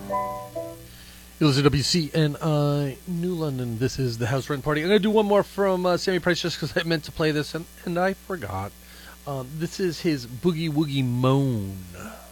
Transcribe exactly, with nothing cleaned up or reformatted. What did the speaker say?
You listen to W C N I New London. This is the House Rent Party. I'm going to do one more from uh, Sammy Price just because I meant to play this and, and I forgot. Um, this is his Boogie Woogie Moan.